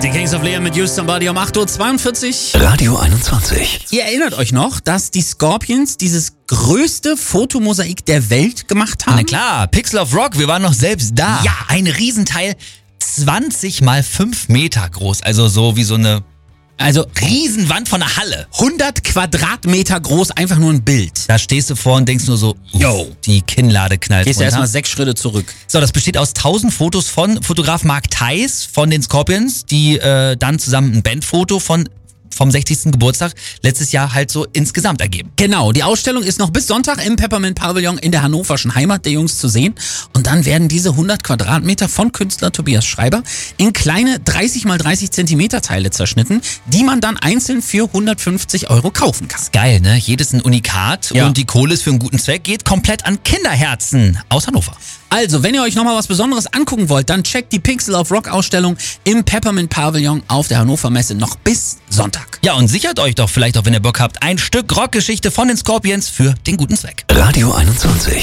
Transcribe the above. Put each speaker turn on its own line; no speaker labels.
Die Kings of Leon mit Use Somebody um 8.42 Uhr.
Radio 21.
Ihr erinnert euch noch, dass die Scorpions dieses größte Fotomosaik der Welt gemacht haben?
Na klar, Pixel of Rock, wir waren noch selbst da.
Ja.
Ein Riesenteil, 20 mal 5 Meter groß, also so wie so eine Riesenwand von einer Halle.
100 Quadratmeter groß, einfach nur ein Bild.
Da stehst du vor und denkst nur so,
Yo.
Die Kinnlade knallt
Gehst du
runter.
erstmal 6 Schritte zurück.
So, das besteht aus 1000 Fotos von Fotograf Mark Theis von den Scorpions, die dann zusammen ein Bandfoto vom 60. Geburtstag letztes Jahr halt so insgesamt ergeben.
Genau, die Ausstellung ist noch bis Sonntag im Peppermint Pavillon in der hannoverschen Heimat der Jungs zu sehen. Und dann werden diese 100 Quadratmeter von Künstler Tobias Schreiber in kleine 30 mal 30 Zentimeter Teile zerschnitten, die man dann einzeln für 150 € kaufen kann.
Geil, ne? Jedes ein Unikat und die Kohle ist für einen guten Zweck, geht komplett an Kinderherzen aus Hannover.
Also, wenn ihr euch nochmal was Besonderes angucken wollt, dann checkt die Pixel of Rock Ausstellung im Peppermint Pavillon auf der Hannover Messe noch bis Sonntag.
Ja, und sichert euch doch vielleicht auch, wenn ihr Bock habt, ein Stück Rockgeschichte von den Scorpions für den guten Zweck.
Radio 21.